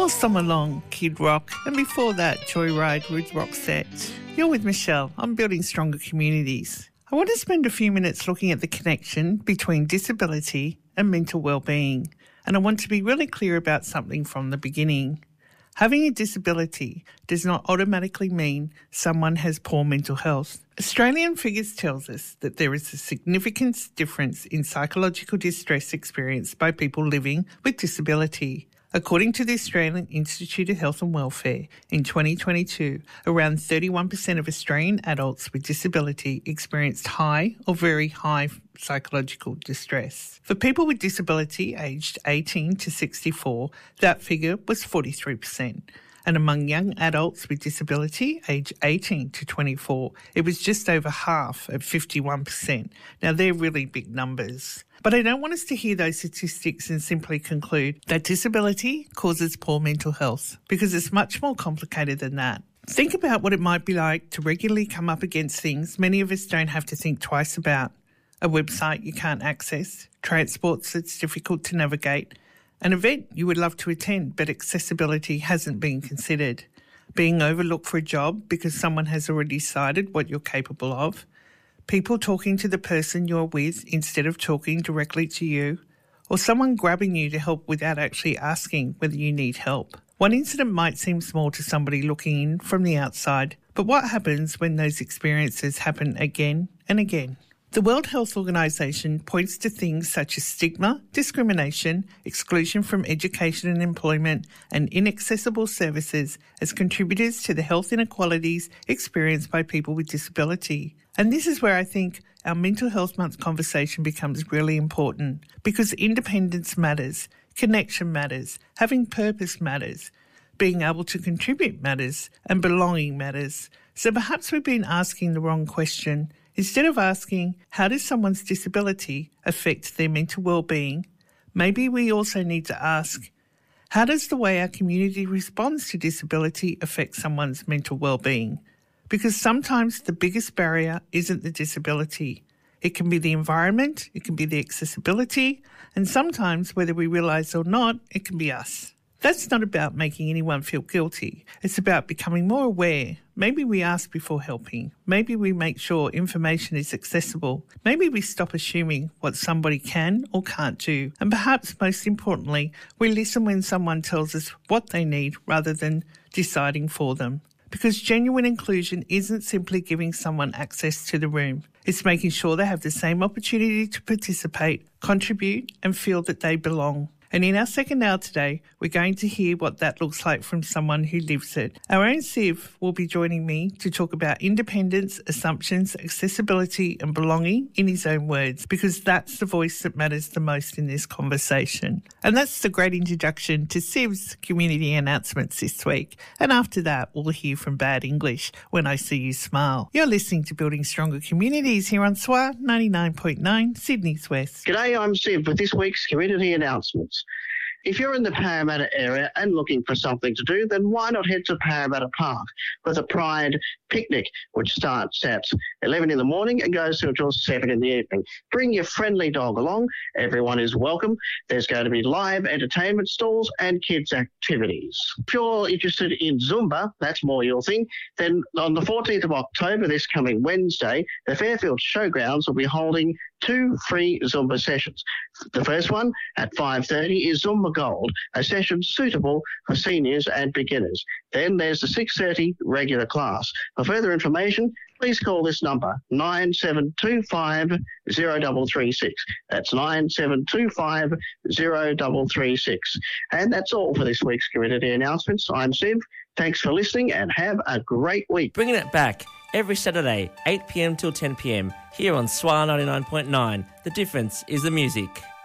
All Summer Long, Kid Rock, and before that, Joyride with Roxette. You're with Michelle. I'm building stronger communities. I want to spend a few minutes looking at the connection between disability and mental well-being, and I want to be really clear about something from the beginning. Having a disability does not automatically mean someone has poor mental health. Australian figures tells us that there is a significant difference in psychological distress experienced by people living with disability. According to the Australian Institute of Health and Welfare, in 2022, around 31% of Australian adults with disability experienced high or very high psychological distress. For people with disability aged 18 to 64, that figure was 43%. And among young adults with disability aged 18 to 24, it was just over half at 51%. Now, they're really big numbers. But I don't want us to hear those statistics and simply conclude that disability causes poor mental health, because it's much more complicated than that. Think about what it might be like to regularly come up against things many of us don't have to think twice about. A website you can't access, transport that's difficult to navigate, an event you would love to attend but accessibility hasn't been considered, being overlooked for a job because someone has already decided what you're capable of, people talking to the person you're with instead of talking directly to you, or someone grabbing you to help without actually asking whether you need help. One incident might seem small to somebody looking in from the outside, but what happens when those experiences happen again and again? The World Health Organization points to things such as stigma, discrimination, exclusion from education and employment, and inaccessible services as contributors to the health inequalities experienced by people with disability. And this is where I think our Mental Health Month conversation becomes really important, because independence matters, connection matters, having purpose matters, being able to contribute matters, and belonging matters. So perhaps we've been asking the wrong question. Instead of asking, how does someone's disability affect their mental well-being, maybe we also need to ask, how does the way our community responds to disability affect someone's mental well-being? Because sometimes the biggest barrier isn't the disability. It can be the environment, it can be the accessibility, and sometimes, whether we realise or not, it can be us. That's not about making anyone feel guilty. It's about becoming more aware. Maybe we ask before helping. Maybe we make sure information is accessible. Maybe we stop assuming what somebody can or can't do. And perhaps most importantly, we listen when someone tells us what they need rather than deciding for them. Because genuine inclusion isn't simply giving someone access to the room. It's making sure they have the same opportunity to participate, contribute, and feel that they belong. And in our second hour today, we're going to hear what that looks like from someone who lives it. Our own Siv will be joining me to talk about independence, assumptions, accessibility and belonging in his own words, because that's the voice that matters the most in this conversation. And that's the great introduction to Siv's community announcements this week. And after that, we'll hear from Bad English, When I See You Smile. You're listening to Building Stronger Communities here on SWA 99.9, Sydney's West. G'day, I'm Siv with this week's community announcements. If you're in the Parramatta area and looking for something to do, then why not head to Parramatta Park for the Pride Picnic, which starts at 11 in the morning and goes until 7 in the evening. Bring your friendly dog along. Everyone is welcome. There's going to be live entertainment stalls and kids' activities. If you're interested in Zumba, that's more your thing, then on the 14th of October, this coming Wednesday, the Fairfield Showgrounds will be holding 2 free Zumba sessions. The first one at 5:30 is Zumba Gold, a session suitable for seniors and beginners. Then there's the 6:30 regular class. For further information, please call this number, 9725 0336. That's 9725 0336. And that's all for this week's community announcements. I'm Siv. Thanks for listening and have a great week. Bringing it back every Saturday, 8 p.m. till 10 p.m, here on SWA 99.9. The difference is the music.